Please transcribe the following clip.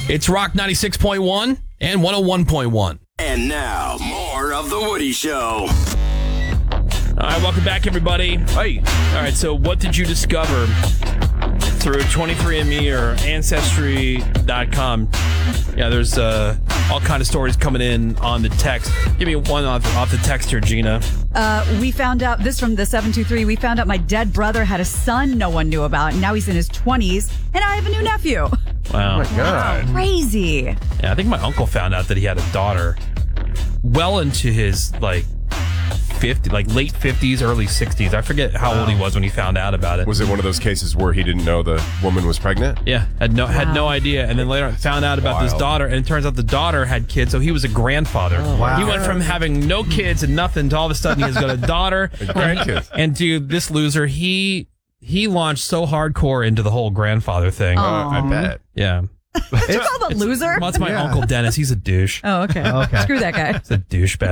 It's Rock 96.1 and 101.1. And now, more of The Woody Show. All right, welcome back, everybody. Hey. All right, so what did you discover through 23andMe or Ancestry.com? Yeah, there's all kind of stories coming in on the text. Give me one off the text here, Gina. We found out, this from the 723, we found out my dead brother had a son no one knew about. Now he's in his 20s, and I have a new nephew. Wow. Oh, my God. Crazy. Yeah, I think my uncle found out that he had a daughter well into his, late 50s, early 60s. I forget how old he was when he found out about it. Was it one of those cases where he didn't know the woman was pregnant? Yeah, had no idea, and then later on found out about this daughter, and it turns out the daughter had kids, so he was a grandfather. Wow. He went from having no kids and nothing to all of a sudden he's got a daughter, grandkids. And dude, this loser, he launched so hardcore into the whole grandfather thing. I bet. Yeah. Did you call him a loser? Well, it's my Uncle Dennis. He's a douche. Oh, okay. Screw that guy. He's a douchebag.